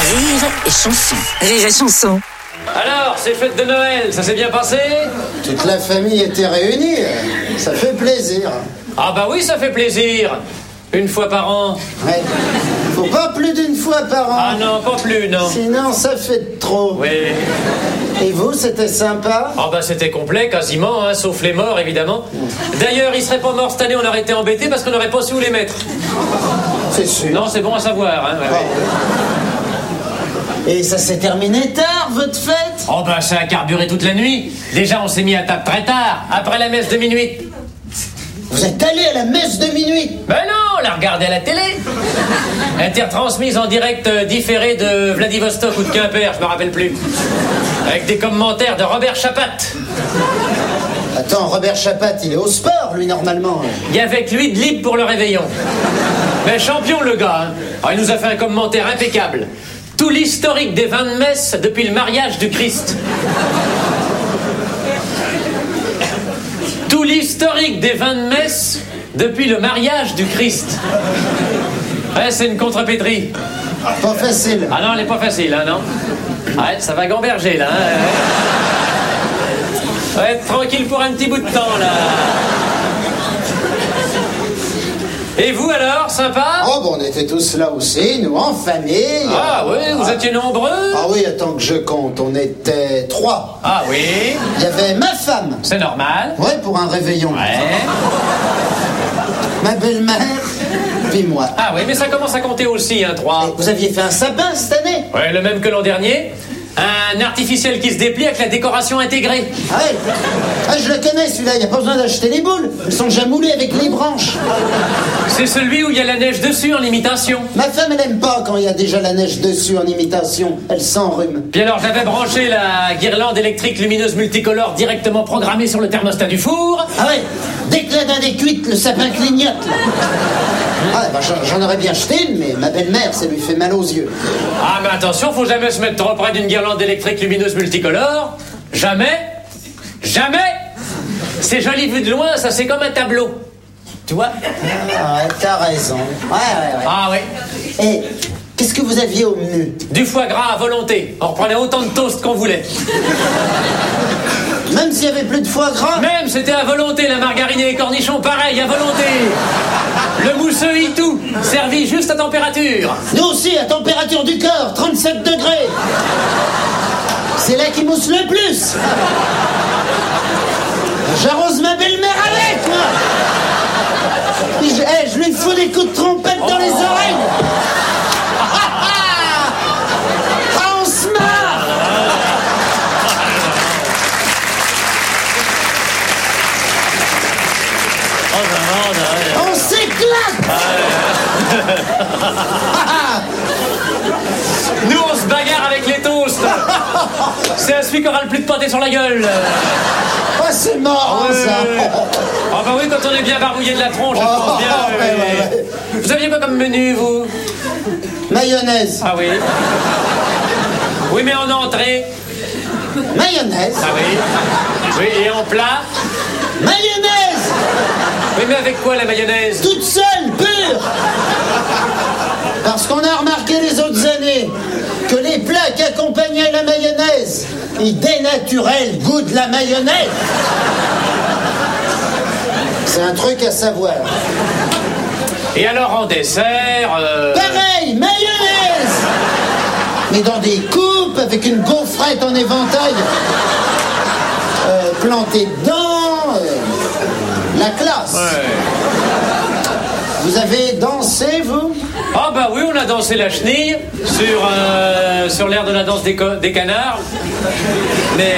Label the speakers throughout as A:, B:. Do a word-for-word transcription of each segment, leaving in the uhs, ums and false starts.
A: Rire et chanson. Rire et chanson.
B: Alors, ces fêtes de Noël, ça s'est bien passé?
C: Toute la famille était réunie, ça fait plaisir.
B: Ah bah oui, ça fait plaisir. Une fois par an.
C: Ouais. Faut pas plus d'une fois par an.
B: Ah non, pas plus, non.
C: Sinon, ça fait trop.
B: Oui.
C: Et vous, c'était sympa?
B: Ah bah c'était complet, quasiment, hein, sauf les morts, évidemment. D'ailleurs, ils seraient pas morts cette année, on aurait été embêtés parce qu'on n'aurait pas su où les mettre.
C: C'est sûr.
B: Non, c'est bon à savoir, hein. Ouais, ouais.
C: Et ça s'est terminé tard, votre fête?
B: Oh bah ça a carburé toute la nuit. Déjà, on s'est mis à table très tard, après la messe de minuit.
C: Vous êtes allé à la messe de minuit?
B: Ben non, on l'a regardé à la télé. Intertransmise en direct euh, différé de Vladivostok ou de Quimper, je me rappelle plus. Avec des commentaires de Robert Chapat.
C: Attends, Robert Chapat, il est au sport, lui, normalement.
B: Il y avait que lui de libre pour le réveillon. Mais champion, le gars. Hein. Alors, il nous a fait un commentaire impeccable. Tout l'historique des vins de messe depuis le mariage du Christ. Tout l'historique des vins de messe depuis le mariage du Christ. Ouais, c'est une contrepétrie.
C: Pas facile.
B: Ah non, elle est pas facile, hein, non? Ouais, ça va gamberger, là. Hein. On va être tranquille pour un petit bout de temps, là. Et vous, alors, sympa?
C: Oh, bon, on était tous là aussi, nous, en famille.
B: Ah oui, vous ah. étiez nombreux?
C: Ah oui, attends que je compte, on était trois.
B: Ah oui?
C: Il y avait ma femme.
B: C'est normal.
C: Ouais, pour un réveillon.
B: Ouais.
C: Ma belle-mère, puis moi.
B: Ah oui, mais ça commence à compter aussi, hein, trois.
C: Et vous aviez fait un sapin cette année?
B: Ouais, le même que l'an dernier. Un artificiel qui se déplie avec la décoration intégrée.
C: Ah ouais. Ah, je le connais celui-là, il n'y a pas besoin d'acheter les boules. Elles sont déjà moulées avec les branches.
B: C'est celui où il y a la neige dessus en imitation.
C: Ma femme, elle aime pas quand il y a déjà la neige dessus en imitation. Elle s'enrhume.
B: Puis alors, j'avais branché la guirlande électrique lumineuse multicolore directement programmée sur le thermostat du four.
C: Ah ouais. Dès que la dinde est cuite, le sapin clignote. Là. Ah, bah, j'en aurais bien acheté une, mais ma belle-mère, ça lui fait mal aux yeux.
B: Ah, mais attention, faut jamais se mettre trop près d'une guirlande électrique lumineuse multicolore. Jamais. Jamais. C'est joli vu de loin, ça c'est comme un tableau. Tu vois?
C: Ah, ouais, t'as raison. Ouais, ouais, ouais.
B: Ah, oui.
C: Et qu'est-ce que vous aviez au menu?
B: Du foie gras à volonté. On reprenait autant de toast qu'on voulait.
C: Même s'il y avait plus de foie gras?
B: Même, c'était à volonté, la margarine et les cornichons, pareil, à volonté. Le mousseux et tout, servi juste à température.
C: Nous aussi, à température du corps, trente-sept degrés. C'est là qu'il mousse le plus. J'arrose ma belle-mère avec, moi. Je, hey, je lui fous des coups de trompette dans les oreilles. Ah, on se marre. On s'éclate.
B: Nous, on se bagarre avec les toasts. C'est à celui qui aura le plus de pâté sur la gueule.
C: Oh, c'est marrant,
B: ouais.
C: ça.
B: Ah bah oui, quand on est bien barbouillé de la tronche, je pense bien.
C: Oh, ouais, ouais, ouais.
B: Vous aviez quoi comme menu, vous?
C: Mayonnaise.
B: Ah oui. Oui, mais en entrée.
C: Mayonnaise.
B: Ah oui. Oui, et en plat?
C: Mayonnaise.
B: Oui, mais avec quoi la mayonnaise?
C: Toute seule, pure. Parce qu'on a remarqué les autres années que les plats qui accompagnaient la mayonnaise, ils dénaturaient le goût de la mayonnaise. C'est un truc à savoir.
B: Et alors en dessert euh...
C: Pareil, mayonnaise. Mais dans des coupes avec une gaufrette en éventail euh, plantée dedans. Euh, la classe.
B: Ouais.
C: Vous avez dansé, vous?
B: Ah bah oui, on a dansé la chenille sur, euh, sur l'air de la danse des, co- des canards. Mais...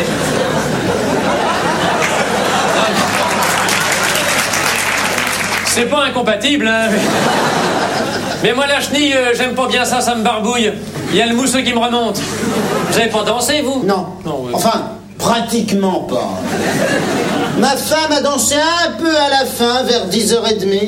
B: C'est pas incompatible, hein. Mais, mais moi, la chenille, euh, j'aime pas bien ça, ça me barbouille. Il y a le mousseux qui me remonte. Vous avez pas dansé, vous?
C: Non.
B: Non ouais.
C: Enfin, pratiquement pas. Ma femme a dansé un peu à la fin, vers dix heures trente.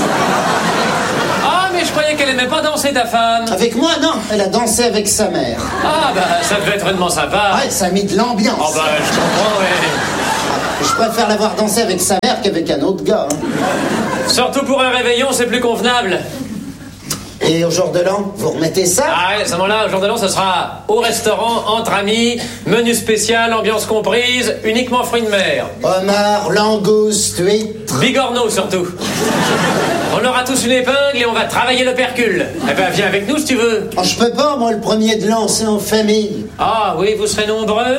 B: Ah, mais je croyais qu'elle aimait pas danser, ta femme.
C: Avec moi, non. Elle a dansé avec sa mère.
B: Ah, bah, ça devait être vraiment sympa.
C: Ouais, ça a mis de l'ambiance.
B: Oh, bah, je comprends, ouais.
C: Je préfère l'avoir dansé avec sa mère qu'avec un autre gars. Hein.
B: Surtout pour un réveillon, c'est plus convenable.
C: Et Et au jour de l'an, vous remettez ça?
B: Ah ouais, à ce moment-là, au jour de l'an, ce sera au restaurant, entre amis, menu spécial, ambiance comprise, uniquement fruits de mer.
C: Homard, langouste, huître.
B: Bigorneau surtout. On aura tous une épingle et on va travailler le percule. Eh ben, viens avec nous si tu veux.
C: Oh, je peux pas, moi, le premier de l'an, c'est en famille.
B: Ah oui, vous serez nombreux?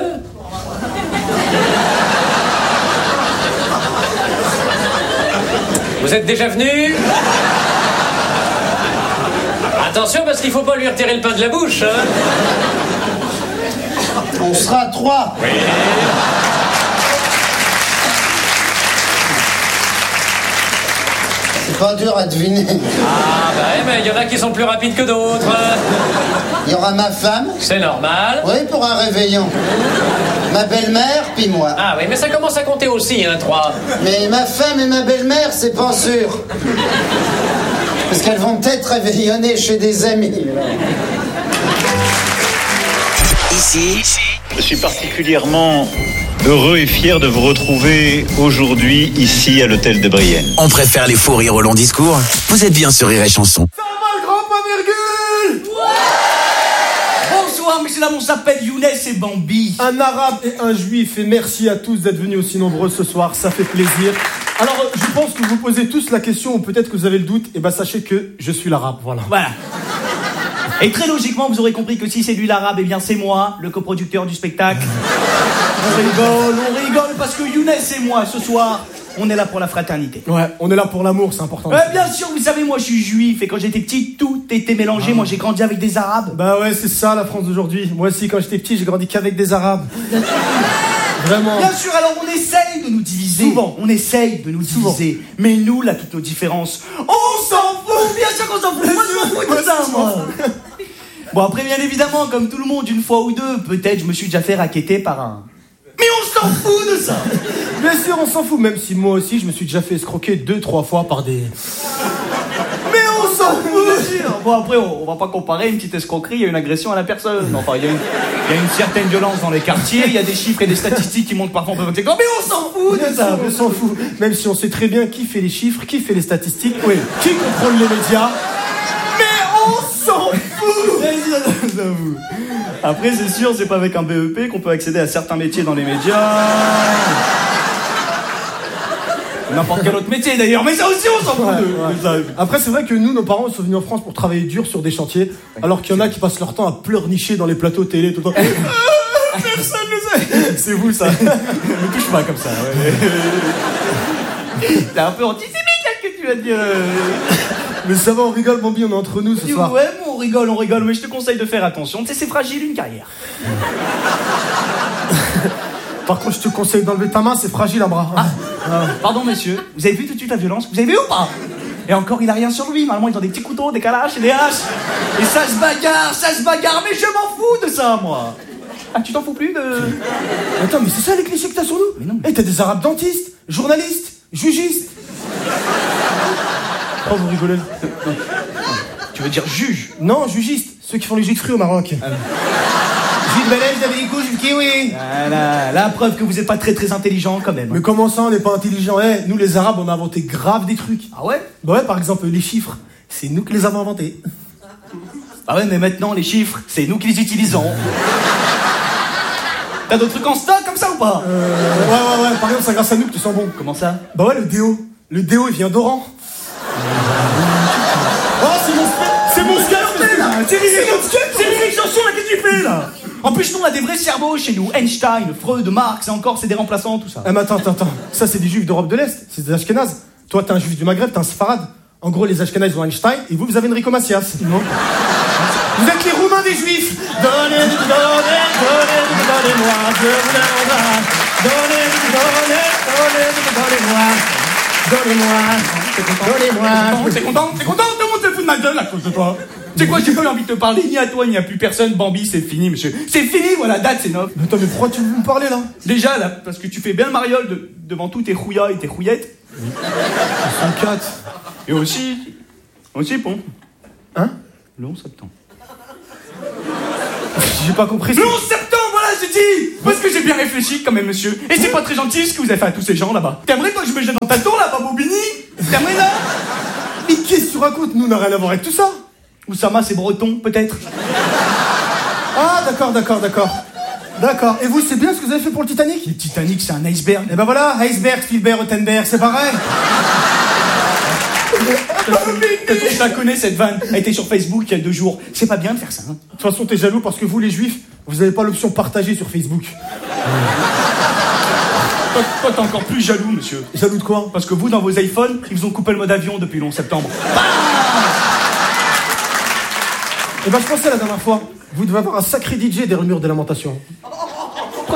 B: Vous êtes déjà venus? Attention, parce qu'il faut pas lui retirer le pain de la bouche, hein.
C: On sera trois.
B: Oui.
C: C'est pas dur à deviner.
B: Ah, bah ouais, mais il y en a qui sont plus rapides que d'autres.
C: Il y aura ma femme.
B: C'est normal.
C: Oui, pour un réveillon. Ma belle-mère, puis moi.
B: Ah oui, mais ça commence à compter aussi, hein, trois.
C: Mais ma femme et ma belle-mère, c'est pas sûr. Parce qu'elles vont peut-être réveillonner chez des amis.
A: Ici,
D: je suis particulièrement heureux et fier de vous retrouver aujourd'hui ici à l'hôtel de Brienne.
A: on préfère les faux rires au long discours. Vous êtes bien sur Rire et Chanson.
E: Ça va le grand point virgule? Ouais. Bonsoir, messieurs dames, on s'appelle Younes et Bambi.
F: Un arabe et un juif, et merci à tous d'être venus aussi nombreux ce soir, ça fait plaisir. Alors, je pense que vous posez tous la question, ou peut-être que vous avez le doute, et ben sachez que je suis l'arabe, voilà.
E: Voilà. Et très logiquement, vous aurez compris que si c'est lui l'arabe, eh bien c'est moi, le coproducteur du spectacle. On rigole, on rigole, parce que Younes et moi, ce soir, on est là pour la fraternité.
F: Ouais, on est là pour l'amour, c'est important.
E: Ouais, bien sûr, vous savez, moi je suis juif, et quand j'étais petit, tout était mélangé. Ah. Moi j'ai grandi avec des arabes.
F: Bah ouais, c'est ça la France d'aujourd'hui. Moi aussi, quand j'étais petit, j'ai grandi qu'avec des arabes. Vraiment.
E: Bien sûr, alors on essaye de nous diviser.
F: Souvent.
E: On essaye de nous
F: Souvent.
E: diviser. Mais nous, là, toutes nos différences, on s'en fout. Bien sûr qu'on s'en fout. Moi, je m'en fous de ça, moi. Bon, après, bien évidemment, comme tout le monde, une fois ou deux, peut-être je me suis déjà fait racketter par un... Mais on s'en fout de ça.
F: Bien sûr, on s'en fout, même si moi aussi, je me suis déjà fait escroquer deux, trois fois par des...
E: Mais on s'en fout, bien sûr. Bon, après, on, on va pas comparer une petite escroquerie, il y a une agression à la personne. Enfin, il y a une, il y a une certaine violence dans les quartiers, il y a des chiffres et des statistiques qui montrent parfois un peu votre écran. Mais on s'en fout de ça.
F: On s'en fout. Même si on sait très bien qui fait les chiffres, qui fait les statistiques, oui, qui contrôle les médias.
E: Mais on s'en fout. Après, c'est sûr, c'est pas avec un B E P qu'on peut accéder à certains métiers dans les médias. N'importe quel autre métier d'ailleurs, mais ça aussi on s'en fout
F: ouais,
E: de,
F: ouais.
E: de ça.
F: Après, c'est vrai que nous, nos parents, ils sont venus en France pour travailler dur sur des chantiers, alors qu'il y en a qui passent leur temps à pleurnicher dans les plateaux télé tout le temps. euh, personne ne sait.
E: C'est vous ça. Ne touche pas comme ça. Ouais. T'es un peu antisémite là ce que tu vas dire.
F: Mais ça va, on rigole, Bambi, on est entre nous ce
E: ouais,
F: soir.
E: Ouais, on rigole, on rigole, mais je te conseille de faire attention. Tu sais, c'est fragile une carrière.
F: Par contre, je te conseille d'enlever ta main, c'est fragile un bras.
E: Ah, ah. Pardon, monsieur, vous avez vu tout de suite la violence? Vous avez vu ou pas? Et encore, il a rien sur lui. Normalement, ils ont des petits couteaux, des calaches et des haches. Et ça se bagarre, ça se bagarre, mais je m'en fous de ça, moi. Ah, tu t'en fous plus de...
F: Attends, mais c'est ça les clichés que t'as sur nous?
E: Mais non.
F: Eh, hey, t'as des arabes dentistes, journalistes, jugistes. Oh, vous rigolez.
E: Non. Tu veux dire juge?
F: Non, jugistes, ceux qui font les jus de fruits au Maroc.
E: Ah,
F: jus de banane, d'abricot, jus de kiwi.
E: Voilà, la preuve que vous êtes pas très très intelligent quand même.
F: Mais comment ça, on n'est pas intelligent? Eh, hey, nous les arabes, on a inventé grave des trucs.
E: Ah ouais?
F: Bah ouais, par exemple, les chiffres, c'est nous qui les avons inventés.
E: Ah ouais, mais maintenant, les chiffres, c'est nous qui les utilisons. T'as d'autres trucs en stock comme ça ou pas?
F: Euh... Ouais, ouais, ouais, par exemple, c'est grâce à nous que tu sens bon.
E: Comment ça?
F: Bah ouais, le déo. Le déo, il vient d'Oran. Oh, c'est mon... C'est mon sketch, là. C'est Rire et Chanson, là, qu'est-ce que tu fais, là?
E: En plus, nous, on a des vrais cerveaux chez nous. Einstein, Freud, Marx, et encore, c'est des remplaçants, tout ça.
F: Ah, mais attends, attends, attends. Ça, c'est des juifs d'Europe de l'Est. C'est des Ashkénazes. Toi, t'es un juif du Maghreb, t'es un Sfarad. En gros, les Ashkénazes ont Einstein, et vous, vous avez Enrico Macias. Non. Vous êtes les Roumains des juifs. Donnez, donnez, donnez, donnez-moi, je vous l'embrasse. Donnez, donnez, donnez, donnez-moi. Donnez-moi. T'es content? Donnez-moi.
E: T'es content? T'es content? Tout le monde se fout de ma gueule à cause de toi. Tu sais quoi, j'ai pas eu envie de te parler ni à toi ni à plus personne. Bambi, c'est fini, monsieur. C'est fini, voilà, date, c'est neuf.
F: Mais attends, mais pourquoi tu veux me parler, là?
E: Déjà, là, parce que tu fais bien le mariole de, devant tous tes rouillas et tes rouillettes.
F: Ils sont quatre.
E: Et aussi... Aussi, bon.
F: Hein?
E: Le onze septembre.
F: J'ai pas compris.
E: Le onze septembre, voilà, j'ai dit. Parce que j'ai bien réfléchi quand même, monsieur. Et c'est pas très gentil ce que vous avez fait à tous ces gens là-bas. T'aimerais pas que je me jette dans ta tour là, Bobini? T'aimerais là?
F: Mais qu'est-ce que tu racontes? Nous, on n'a rien à voir avec tout ça.
E: Oussama, c'est breton, peut-être.
F: Ah, d'accord, d'accord, d'accord. D'accord. Et vous, c'est bien ce que vous avez fait pour le Titanic?
E: Le Titanic, c'est un iceberg.
F: Eh ben voilà, iceberg, Spielberg, Rottenberg, c'est pareil.
E: Je la connais, cette vanne. Elle était sur Facebook il y a deux jours. C'est pas bien de faire ça, hein.
F: De toute façon, t'es jaloux parce que vous, les juifs, vous avez pas l'option partager sur Facebook.
E: Toi, toi, t'es encore plus jaloux, monsieur.
F: Jaloux de quoi?
E: Parce que vous, dans vos iPhones, ils vous ont coupé le mode avion depuis le onze septembre.
F: Eh ben, je pensais la dernière fois, vous devez avoir un sacré D J des remures de lamentation. Pourquoi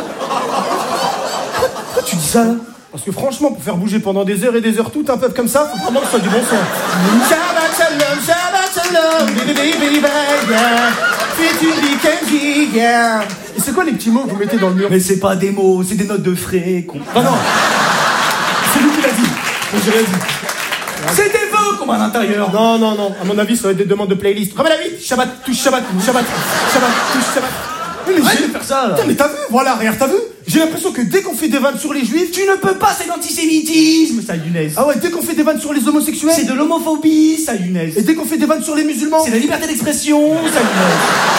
F: tu dis ça, là? Parce que franchement, pour faire bouger pendant des heures et des heures tout un peuple comme ça, faut vraiment que ce soit du bon son. Shabbat shalom, Shabbat shalom, baby baby yeah. C'est une week-end, yeah. Et c'est quoi les petits mots que vous mettez dans le mur?
E: Mais c'est pas des mots, c'est des notes de frais, con.
F: Ah non. C'est lui qui l'a dit. Moi, j'ai rien dit.
E: C'est des vœux qu'on a à l'intérieur.
F: Non, non, non. À mon avis, ça va être des demandes de playlist. Remets la vie. Shabbat, touche Shabbat, Shabbat, Shabbat, touche Shabbat. Oui, mais
E: Arrête
F: j'ai-
E: de faire ça, là.
F: Putain, mais t'as vu? Voilà, regarde, t'as vu? J'ai l'impression que dès qu'on fait des vannes sur les juifs,
E: Tu ne peux pas, c'est l'antisémitisme, ça, Younes.
F: ah ouais, dès qu'on fait des vannes sur les homosexuels,
E: C'est de l'homophobie, ça, Younes.
F: et dès qu'on fait des vannes sur les musulmans,
E: C'est la liberté d'expression, ça, Younes.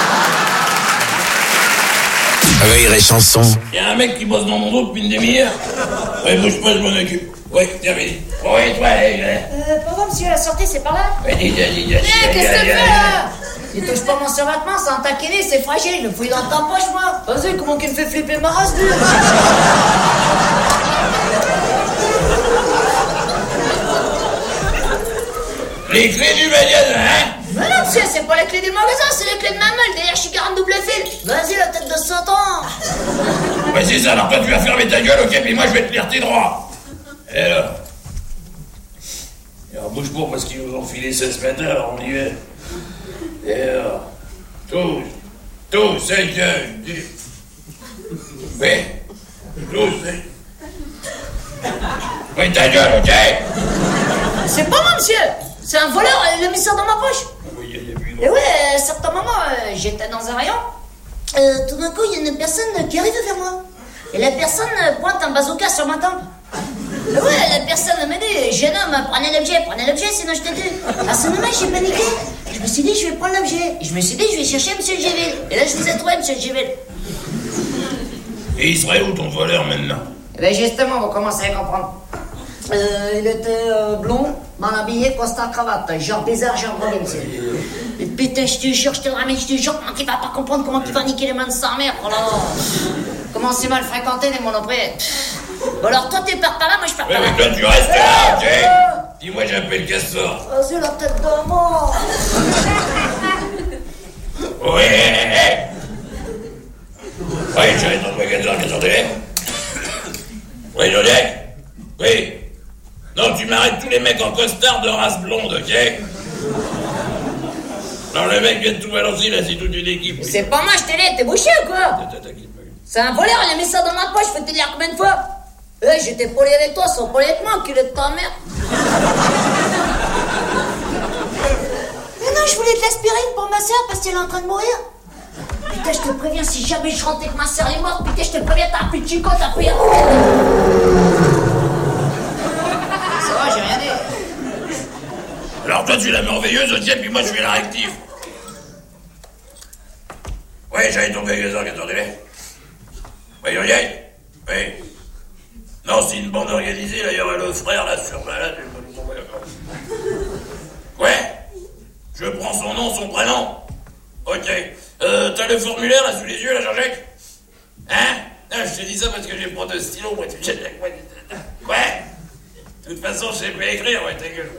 A: Rire et chanson.
G: Y'a un mec qui bosse dans mon dos depuis une demi-heure. Ouais, bouge pas, je m'en occupe. Ouais, tiens, vas-y. Ouais, toi, allez, allez.
H: Euh, pardon, monsieur, la sortie, c'est par là?
G: Vas-y, vas-y, vas-y.
H: Eh, qu'est-ce que tu fais, là? Tu touches pas mon survêtement, c'est un taquiné, c'est fragile, le fouille dans ta poche, moi. Vas-y, comment qu'il me fait flipper ma race, lui?
G: Les clés du magasin, hein?
H: Mais non, monsieur, c'est pas les clés du magasin, c'est les clés de ma meule, derrière, je suis quarante double fil. Vas-y, la tête de Satan.
G: Ouais, c'est ça, alors toi, tu vas fermer ta gueule, ok, puis moi, je vais te lire tes droits. Et alors? Et alors, bouge pas, parce qu'ils nous ont filé seize mètres, alors on y est. Et alors? Tous, tous, c'est que... Oui, tous, c'est... Oui, ta gueule, ok?
H: C'est pas moi, monsieur. C'est un voleur, il a mis ça dans ma poche.
G: Oui, il y a plus
H: Et ouais, à un certain moment, euh, j'étais dans un rayon. Euh, tout d'un coup, il y a une personne qui arrive vers moi. Et la personne euh, pointe un bazooka sur ma tempe. Et ouais, la personne m'a dit, jeune homme, prenez l'objet, prenez l'objet, sinon je te tue. À ce moment, j'ai paniqué. Je me suis dit, je vais prendre l'objet. Et je me suis dit, je vais chercher monsieur Géville. Et là, je vous ai trouvé, monsieur Géville.
G: Et il serait où ton voleur maintenant?
H: Et bien justement, vous commencez à comprendre. Euh, il était euh, blond, mal habillé, costard, cravate, genre bizarre, genre drogué, monsieur. Et putain, je te jure, je te ramène, je te jure, comment qu'il va pas comprendre, comment qu'il va niquer les mains de sa mère, oh là là. Comment c'est mal fréquenté les monoprix. Bon alors toi tu pars par là, moi je pars
G: Ouais,
H: par là.
G: mais toi, tu restes là, ok? Dis-moi, j'appelle Castor.
H: Vas-y la tête de mort.
G: Ouais. Oui, j'arrive dans le magasin, attendez. Oui, Jodek. Oui. Non, tu m'arrêtes tous les mecs en costard de race blonde, ok? Non, le mec vient de tout balancer, là, c'est toute une équipe.
H: C'est pas moi, je t'ai dit, t'es bouché ou quoi? C'est un voleur, il a mis ça dans ma poche, faut te dire combien de fois? Eh, j'étais poli avec toi, sans poli avec moi, enculé de ta mère. Mais non, je voulais de l'aspirine pour ma soeur parce qu'elle est en train de mourir. Putain, je te préviens, si jamais je rentre et que ma soeur est morte, putain, je te préviens, t'as plus de chico, t'as plus rien. Ça va, j'ai rien dit.
G: Alors toi, tu es la merveilleuse, ok, puis moi, je suis la réactive. Oui, j'allais ton magasin, attendez. Oui, oui, oui. Non, c'est une bande organisée, là, il y aura le frère, là, sur malade. Ouais. Je prends son nom, son prénom. Ok. Euh, t'as le formulaire, là, sous les yeux, là, Jean-Jacques? Hein? Non, je te dis ça parce que j'ai pas de stylo, moi, tu sais. Ouais. De toute façon, je sais pas écrire, ouais, ta gueule.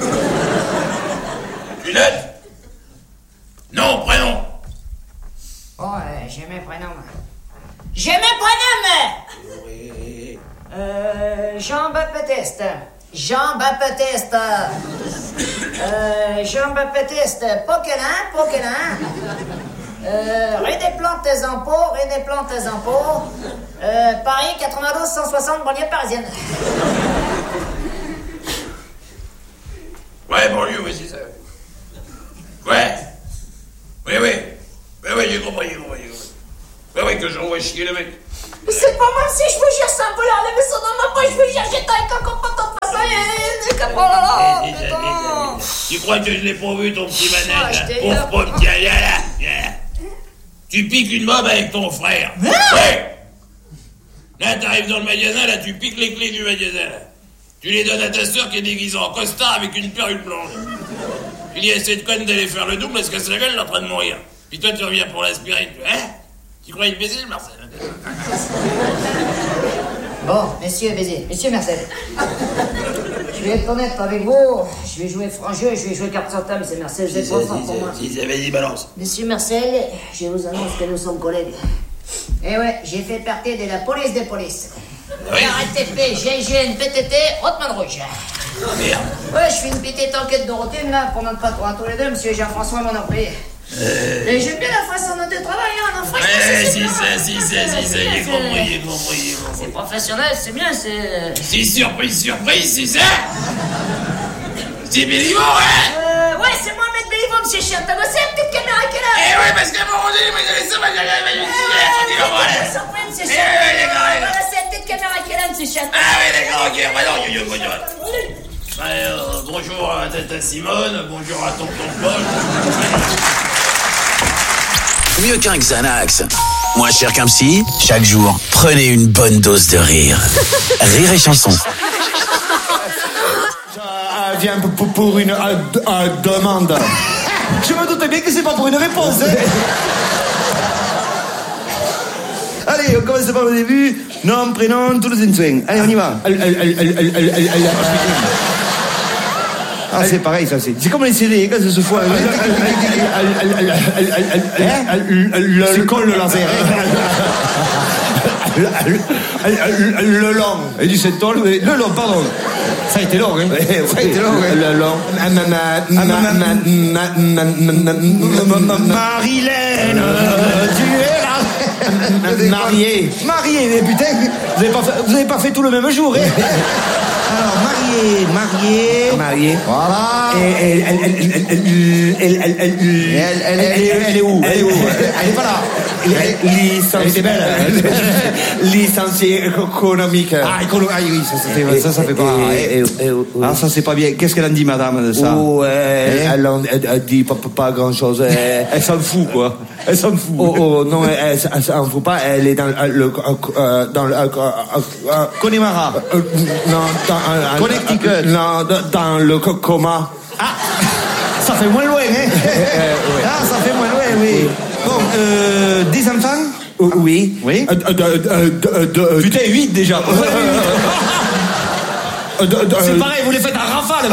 G: Tu notes? Non, prénom.
H: Oh, euh, j'ai mes prénoms. J'ai mes prénoms!
G: Oui.
H: Euh, Jean-Baptiste. Jean-Baptiste. Euh, Jean-Baptiste. Poquelin, Poquelin. Euh, rue des Plantes des Impôts, rue des Plantes des Impôts. Euh, Paris, quatre-vingt-douze cent soixante, banlieue parisienne.
G: Ouais, banlieue, oui, c'est ça. Ouais. Oui, oui. Oui, oui, j'ai compris, j'ai compris, j'ai compris. Ouais, ouais, que j'envoie chier le mec.
H: C'est pas moi, si je vous jure, c'est un voleur, il a mis ça dans ma poche, je vous jure, j'étais avec un copain de face à rien, comme oh là là,
G: Eh, eh,
H: putain.
G: eh, eh, Tu crois que je l'ai pas vu ton petit
H: Ah,
G: manette
H: je
G: là?
H: t'ai
G: Pauvre
H: eu.
G: pauvre, tiens, viens là, viens. Tu piques une mob avec ton frère. Ouais. Là, t'arrives dans le magasin, là, tu piques les clés du magasin. Là. Tu les donnes à ta sœur qui est déguisée en costard avec une perruque blanche. Tu dis à cette conne d'aller faire le double parce que sa gueule, elle est en train de mourir. Puis toi, tu reviens pour l'aspirer. Hein? Tu croyais le baiser, Marcel?
H: Bon, messieurs Béziers, monsieur Marcel. Je vais être honnête avec vous. Je vais jouer franc jeu, je vais jouer carte sur table, c'est Marcel, vous êtes trop fort pour moi.
G: Si, si, vas-y, balance.
H: Monsieur Marcel, je vous annonce que nous sommes collègues. Eh ouais, j'ai fait partie de la police des polices.
G: Oui.
H: R T P, G I G N, P T T, Hotman Rouge.
G: Merde.
H: Ouais, je fais une petite enquête de routine là pour notre patron à tous les deux, monsieur Jean-François, mon employé.
G: Euh...
H: Et j'aime bien la façon dont tu travailles, hein, non, franchement,
G: Ouais,
H: c'est
G: si,
H: bien,
G: ça, si, ça, si, ça, il est compris, il est compris, il est compris.
H: c'est professionnel, c'est bien, c'est...
G: Si, surprise, surprise, c'est ça? C'est Béliveau, hein?
H: Euh, ouais, c'est moi, Maître Béliveau, monsieur Chien. T'as bossé la petite caméra qui est là?
G: Eh ouais, parce qu'à un moment donné, moi, j'avais ça, moi, j'avais ça, moi, j'avais ça, voilà.
H: Surprise, monsieur
G: Eh
H: Chien.
G: ouais, d'accord, ouais.
H: Voilà, c'est la petite caméra qui est là, monsieur Chien.
G: Ah ouais, d'accord, ok, bah non, yo, yo, yo, yo. Ouais, euh, bonjour à tata Simone, bonjour à tonton Paul.
A: Mieux qu'un Xanax. Moins cher qu'un psy, chaque jour, prenez une bonne dose de rire. Rire et chanson.
I: Je viens pour, pour une euh, euh, demande.
E: Je me doutais bien que c'est pas pour une réponse. Hein.
I: Allez, on commence par le début. Nom, prénom, tous les insouins. Allez, on y va. Ah, c'est pareil, ça, c'est. C'est comme les C D, quand ça se fout. C'est comme le laser. Le long. Et du sept ans, le long, pardon. Ça a été long, hein. Ça a été long, hein. Le long. Marilène, tu es là. Marié. Marié, mais putain, vous avez pas fait, vous avez pas fait tout le même jour, hein. Alors, marié, marié. Marié. Voilà. Et elle, elle, elle, elle, elle, elle, elle, elle, elle, elle, elle est où? Elle est où? Elle est pas là. Elle était belle. Licenciée économique. Ah, économique. Ah oui, ça, ça fait, ça, ça fait pas. Ah, ça, c'est pas bien. Qu'est-ce qu'elle en dit, madame, de ça? Oh, elle, elle, elle dit pas, pas grand chose. Elle, elle s'en fout, quoi. Elle s'en fout. Oh, oh, non, elle, elle s'en fout pas. Elle est dans le, euh, dans le, euh, Connemara. Euh, non, dans, euh, Connecticut. Non, dans le coma. Ah, ça fait moins loin, hein. euh, ouais. Ah, ça fait moins loin, oui. Bon, euh, des enfants? Euh, oui. Oui. Euh, euh, euh, euh, euh, putain, huit déjà. C'est pareil, vous les faites à rafale.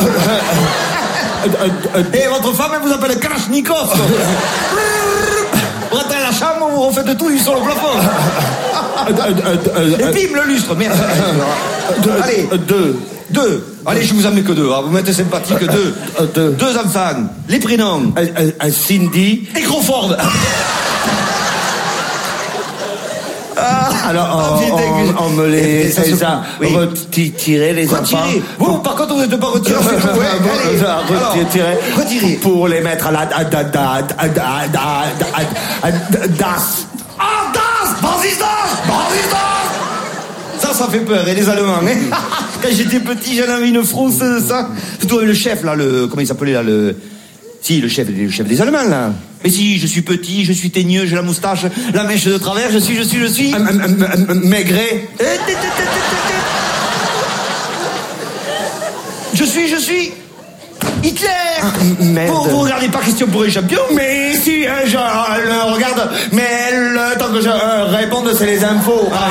I: Et votre femme, elle vous appelle Kalachnikov. Vous rentrez à la chambre, vous refaites tout sur le plafond. Et bim, le lustre, merde. Allez, deux. Deux. Allez, je vous en mets que deux. Hein. Vous mettez sympathique, deux. Deux. Deux enfants. Les prénoms. Cindy. Et Crawford. Ah, alors, on, on, on me les, ça, ça oui. Retirer les enfants. Retirer. Vous, par contre, vous n'êtes pas retiré. Ouais, allez, retirer. Retirer. Pour les mettre à la da da da da da da das. Ah, das, Basis das, Basis das. Ça, ça fait peur. Et les Allemands, hein. Quand j'étais petit, j'en avais une frousse, ça. Surtout le chef, là, le, comment il s'appelait, là, le, si, le chef, le chef des Allemands, là. Mais si, je suis petit, je suis teigneux, j'ai la moustache, la mèche de travers, je suis, je suis, je suis... Maigret. Je suis, je suis... Hitler. Vous, vous regardez pas Question pour les champions? Mais si, hein, je le regarde, mais le temps que je euh, réponde, c'est les infos. Ah.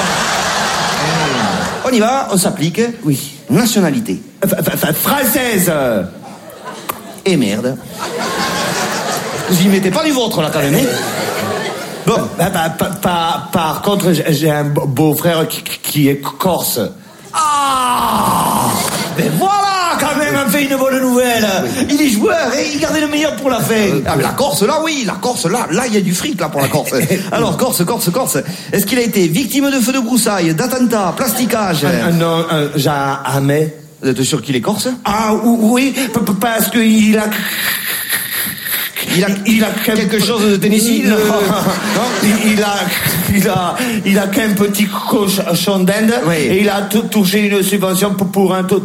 I: On y va, on s'applique. Oui. Nationalité. Française. Et merde. Vous y mettez pas du vôtre, là, quand même, hein? Bon, bah, bah, bah, par, par contre, j'ai un beau-frère qui, qui est corse. Ah! Mais voilà, quand même, on fait une bonne nouvelle. Oui. Il est joueur et il gardait le meilleur pour la fin. Ah, mais la Corse, là, oui, la Corse, là, là, il y a du fric, là, pour la Corse. Alors, Corse, Corse, Corse. Est-ce qu'il a été victime de feux de broussailles, d'attentats, plasticage? euh, Non, euh, jamais. Vous êtes sûr qu'il est corse? Ah, oui, parce qu'il a... Il a, il a quelque chose de Tennessee? Non, non. Il, il a, il a, il a qu'un petit cochon d'Inde. Oui. Et il a tout touché une subvention pour, pour un taux